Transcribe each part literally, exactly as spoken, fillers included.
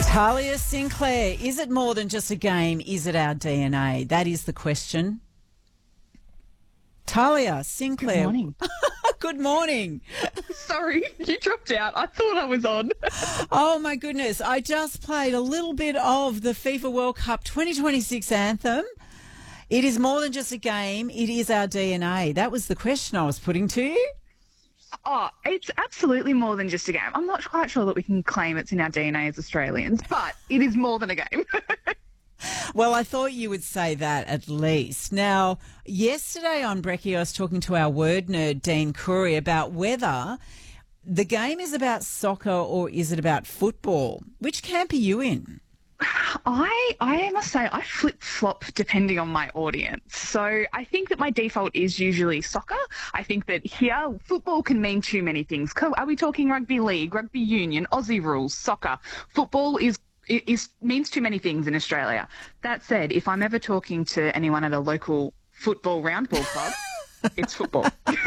Talia Sinclair, is it more than just a game? Is it our D N A? That is the question. Talia Sinclair. Good morning. Good morning. Sorry, you dropped out. I thought I was on. Oh, my goodness. I just played a little bit of the FIFA World Cup twenty twenty-six anthem. It is more than just a game. It is our D N A. That was the question I was putting to you. Oh, it's absolutely more than just a game. I'm not quite sure that we can claim it's in our D N A as Australians, but it is more than a game. Well, I thought you would say that at least. Now, yesterday on Brekkie, I was talking to our word nerd, Dean Curry, about whether the game is about soccer or is it about football. Which camp are you in? I I must say I flip-flop depending on my audience. So I think that my default is usually soccer. I think that here football can mean too many things. Are we talking rugby league, rugby union, Aussie rules, soccer? Football is is means too many things in Australia. That said, if I'm ever talking to anyone at a local football roundball club, it's football.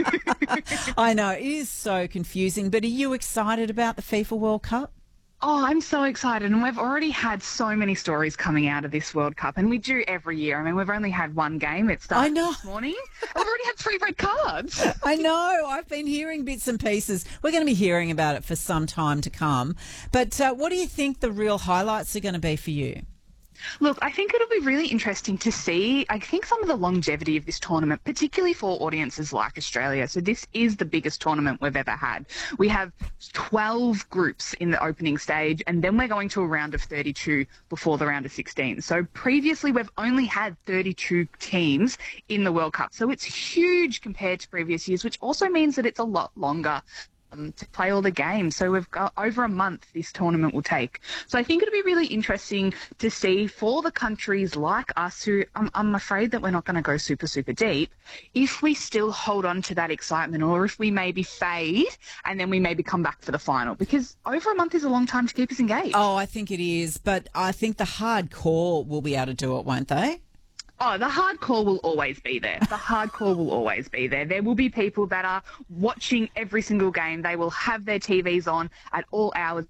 I know, it is so confusing, but are you excited about the FIFA World Cup? Oh, I'm so excited. And we've already had so many stories coming out of this World Cup. And we do every year. I mean, we've only had one game. It started I know. this morning. We've already had three red cards. I know. I've been hearing bits and pieces. We're going to be hearing about it for some time to come. But uh, what do you think the real highlights are going to be for you? Look, I think it'll be really interesting to see, I think, some of the longevity of this tournament, particularly for audiences like Australia. So this is the biggest tournament we've ever had. We have twelve groups in the opening stage, and then we're going to a round of thirty-two before the round of sixteen. So previously we've only had thirty-two teams in the World Cup. So it's huge compared to previous years, which also means that it's a lot longer Um, to play all the games. So we've got over a month this tournament will take. So I think it'll be really interesting to see for the countries like us who I'm, I'm afraid that we're not going to go super, super deep, if we still hold on to that excitement or if we maybe fade and then we maybe come back for the final, because over a month is a long time to keep us engaged. Oh, I think it is, but I think the hardcore will be able to do it, won't they? Oh, the hardcore will always be there. The hardcore will always be there. There will be people that are watching every single game. They will have their T Vs on at all hours.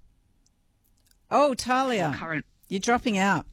Oh, Talia, Current. you're dropping out.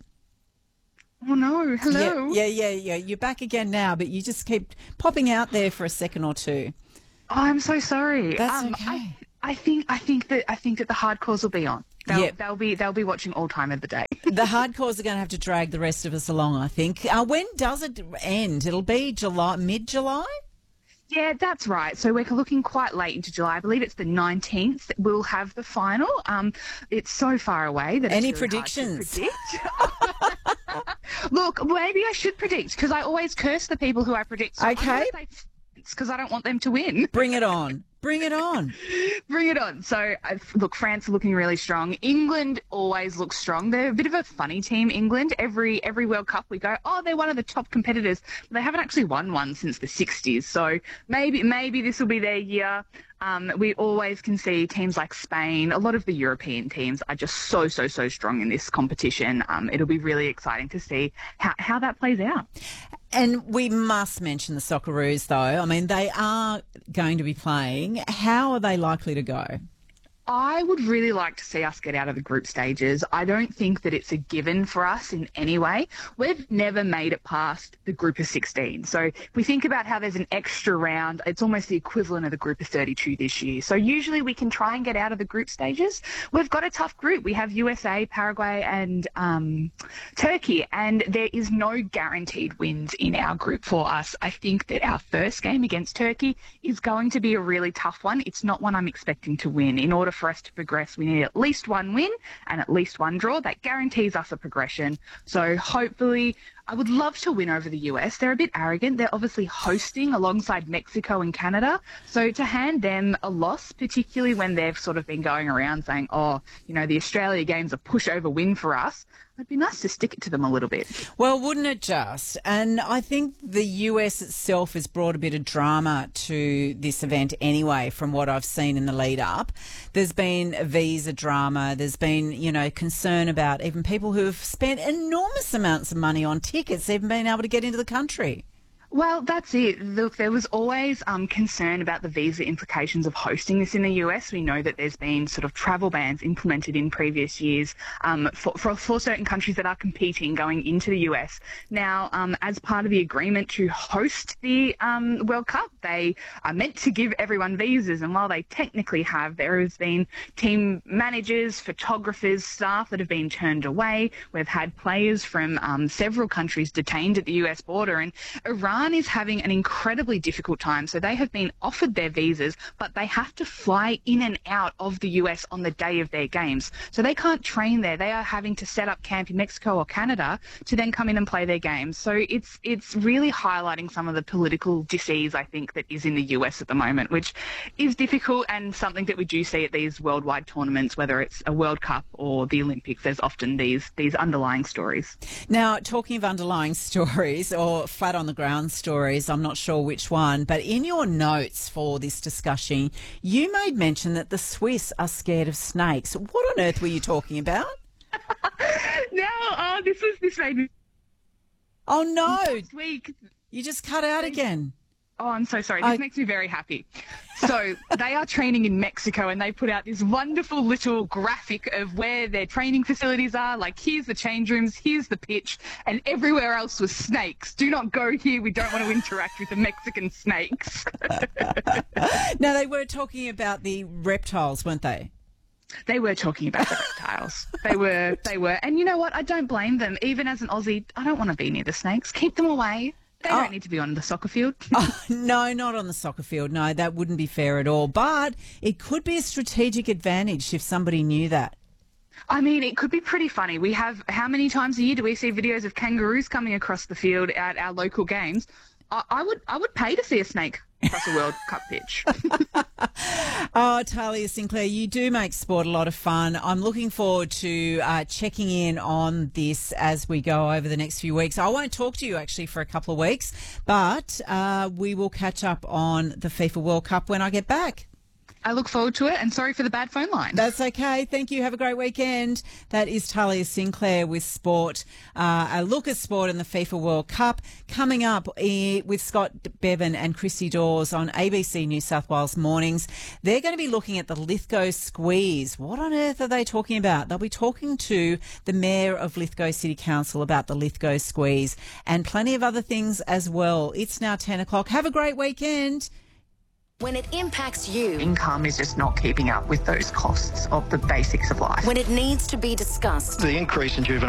Oh, no. Hello. Yeah, yeah, yeah, yeah. You're back again now, but you just keep popping out there for a second or two. Oh, I'm so sorry. That's um, okay. I, I think I think that I think that the hardcores will be on. They'll, Yep. they'll be they'll be watching all time of the day. The hardcores are going to have to drag the rest of us along, I think. Uh, when does it end? It'll be July, mid-July? Yeah, that's right. So we're looking quite late into July. I believe it's the nineteenth. We'll have the final. Um, it's so far away that Any it's really predictions? hard to predict. Look, maybe I should predict because I always curse the people who I predict. So Okay. Because I don't want them to win. Bring it on. Bring it on. Bring it on. So, uh, look, France are looking really strong. England always looks strong. They're a bit of a funny team, England. Every every World Cup we go, oh, they're one of the top competitors. They haven't actually won one since the sixties. So maybe maybe this will be their year. Um, we always can see teams like Spain. A lot of the European teams are just so, so, so strong in this competition. Um, it'll be really exciting to see how, how that plays out. And we must mention the Socceroos, though. I mean, they are going to be playing. How are they likely to go? I would really like to see us get out of the group stages. I don't think that it's a given for us in any way. We've never made it past the group of sixteen. So if we think about how there's an extra round, it's almost the equivalent of the group of thirty-two this year. So usually we can try and get out of the group stages. We've got a tough group. We have U S A, Paraguay and um, Turkey, and there is no guaranteed wins in our group for us. I think that our first game against Turkey is going to be a really tough one. It's not one I'm expecting to win. In order for us to progress, we need at least one win and at least one draw. That guarantees us a progression. So hopefully, I would love to win over the U S. They're a bit arrogant. They're obviously hosting alongside Mexico and Canada. So to hand them a loss, particularly when they've sort of been going around saying, oh, you know, the Australia game's a pushover win for us, it'd be nice to stick it to them a little bit. Well, wouldn't it just? And I think the U S itself has brought a bit of drama to this event anyway, from what I've seen in the lead up. There's been a visa drama. There's been, you know, concern about even people who have spent enormous amounts of money on tickets, even being able to get into the country. Well, that's it. Look, there was always um, concern about the visa implications of hosting this in the U S. We know that there's been sort of travel bans implemented in previous years um, for, for, for certain countries that are competing going into the U S. Now, um, as part of the agreement to host the um, World Cup, they are meant to give everyone visas. And while they technically have, there has been team managers, photographers, staff that have been turned away. We've had players from um, several countries detained at the U S border. And Iran is having an incredibly difficult time. So they have been offered their visas, but they have to fly in and out of the U S on the day of their games. So they can't train there. They are having to set up camp in Mexico or Canada to then come in and play their games. So it's it's really highlighting some of the political disease, I think, that is in the U S at the moment, which is difficult and something that we do see at these worldwide tournaments, whether it's a World Cup or the Olympics. There's often these these underlying stories. Now, talking of underlying stories or flat on the ground stories, I'm not sure which one, but in your notes for this discussion, you made mention that the Swiss are scared of snakes. What on earth were you talking about? No, oh, this was this made me. Oh no! Last week, you just cut out again. Oh, I'm so sorry. This I... makes me very happy. So they are training in Mexico, and they put out this wonderful little graphic of where their training facilities are. Like, here's the change rooms, here's the pitch, and everywhere else was snakes. Do not go here. We don't want to interact with the Mexican snakes. Now, they were talking about the reptiles, weren't they? They were talking about the reptiles. They were, they were. And you know what? I don't blame them. Even as an Aussie, I don't want to be near the snakes. Keep them away. They don't oh. need to be on the soccer field. Oh, no, not on the soccer field. No, that wouldn't be fair at all. But it could be a strategic advantage if somebody knew that. I mean, it could be pretty funny. We have, how many times a year do we see videos of kangaroos coming across the field at our local games? I, I would I would pay to see a snake across a World Cup pitch. Oh, Talia Sinclair, you do make sport a lot of fun. I'm looking forward to uh, checking in on this as we go over the next few weeks. I won't talk to you actually for a couple of weeks, but uh, we will catch up on the FIFA World Cup when I get back. I look forward to it, and sorry for the bad phone line. That's okay. Thank you. Have a great weekend. That is Talia Sinclair with sport. Uh, a look at sport in the FIFA World Cup coming up eh, with Scott Bevan and Christy Dawes on A B C New South Wales Mornings. They're going to be looking at the Lithgow Squeeze. What on earth are they talking about? They'll be talking to the Mayor of Lithgow City Council about the Lithgow Squeeze and plenty of other things as well. It's now ten o'clock. Have a great weekend. When it impacts you, income is just not keeping up with those costs of the basics of life. when it needs to be discussed, The increase in juvenile